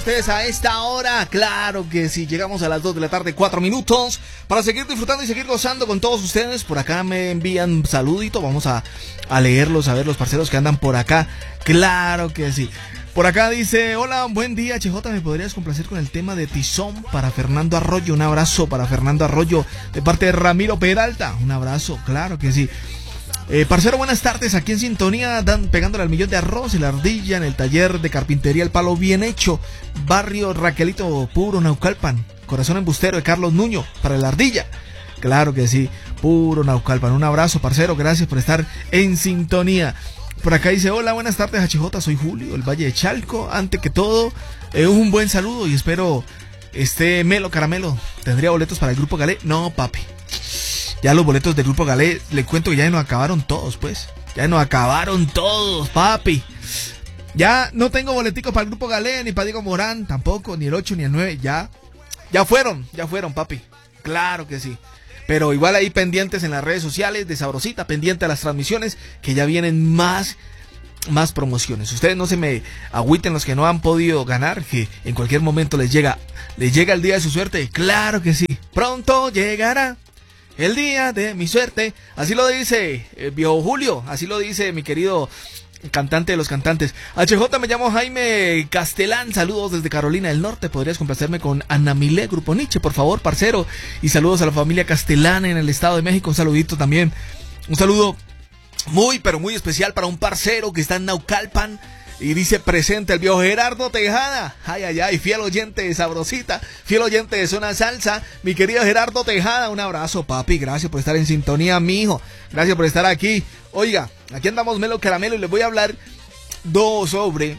ustedes a esta hora. Claro que sí, llegamos a las 2 de la tarde, 4 minutos, para seguir disfrutando y seguir gozando con todos ustedes. Por acá me envían saludito, vamos a leerlos, a ver los parceros que andan por acá. Claro que sí. Por acá dice, hola, buen día, HJ, ¿me podrías complacer con el tema de Tizón para Fernando Arroyo? Un abrazo para Fernando Arroyo de parte de Ramiro Peralta. Un abrazo, claro que sí. Parcero, buenas tardes, aquí en sintonía, pegándole al millón de arroz y la ardilla en el taller de carpintería El Palo Bien Hecho, barrio Raquelito Puro, Naucalpan. Corazón embustero de Carlos Nuño para la ardilla. Claro que sí, puro Naucalpan. Un abrazo, parcero, gracias por estar en sintonía. Por acá dice, hola, buenas tardes, HJ, soy Julio, el Valle de Chalco. Ante que todo, un buen saludo y espero Melo Caramelo. ¿Tendría boletos para el Grupo Galé? No, papi. Ya los boletos del Grupo Galé, le cuento que ya nos acabaron todos, pues. Ya nos acabaron todos, papi. Ya no tengo boleticos para el Grupo Galé, ni para Diego Morán, tampoco, ni el 8 ni el 9, ya fueron, papi. Claro que sí. Pero igual ahí pendientes en las redes sociales de Sabrosita, pendiente a las transmisiones, que ya vienen más promociones. Ustedes no se me agüiten los que no han podido ganar, que en cualquier momento les llega el día de su suerte. Claro que sí. Pronto llegará el día de mi suerte. Así lo dice el viejo Julio, así lo dice mi querido cantante de los cantantes. HJ, me llamo Jaime Castelán, saludos desde Carolina del Norte. ¿Podrías complacerme con Ana Milé, Grupo Nietzsche, por favor, parcero? Y saludos a la familia Castelán en el Estado de México. Un saludito también. Un saludo muy, pero muy especial para un parcero que está en Naucalpan. Y dice presente el viejo Gerardo Tejada. Ay, ay, ay, fiel oyente de Sabrosita, fiel oyente de Zona Salsa. Mi querido Gerardo Tejada, un abrazo, papi. Gracias por estar en sintonía, mijo. Gracias por estar aquí. Oiga, aquí andamos Melo Caramelo y les voy a hablar sobre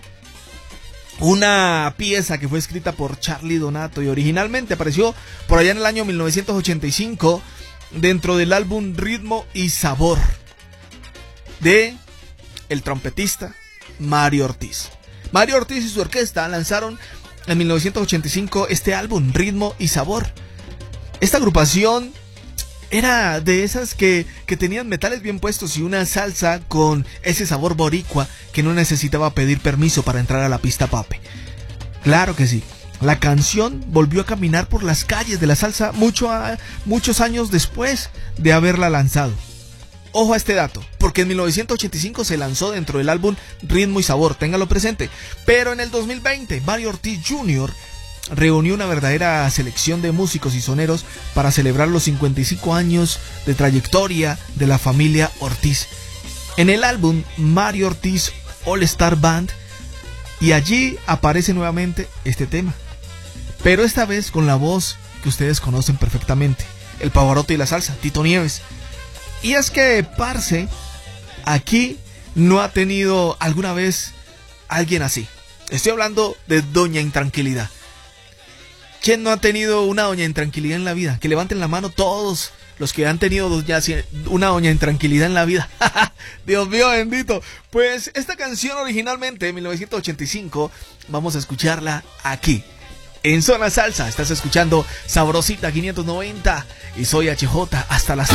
una pieza que fue escrita por Charlie Donato y originalmente apareció por allá en el año 1985 dentro del álbum Ritmo y Sabor de el trompetista Mario Ortiz. Mario Ortiz y su orquesta lanzaron en 1985 este álbum, Ritmo y Sabor. Esta agrupación era de esas que tenían metales bien puestos y una salsa con ese sabor boricua que no necesitaba pedir permiso para entrar a la pista, papi. Claro que sí. La canción volvió a caminar por las calles de la salsa muchos años después de haberla lanzado. Ojo a este dato, porque en 1985 se lanzó dentro del álbum Ritmo y Sabor, téngalo presente. Pero en el 2020, Mario Ortiz Jr. reunió una verdadera selección de músicos y soneros para celebrar los 55 años de trayectoria de la familia Ortiz. En el álbum Mario Ortiz All Star Band, y allí aparece nuevamente este tema, pero esta vez con la voz que ustedes conocen perfectamente, el Pavarotti y la salsa, Tito Nieves. Y es que, parce, aquí no ha tenido alguna vez alguien así. Estoy hablando de Doña Intranquilidad. ¿Quién no ha tenido una Doña Intranquilidad en la vida? Que levanten la mano todos los que han tenido ya una Doña Intranquilidad en la vida. Dios mío bendito. Pues esta canción originalmente de 1985, vamos a escucharla aquí en Zona Salsa. Estás escuchando Sabrosita 590 y soy HJ hasta las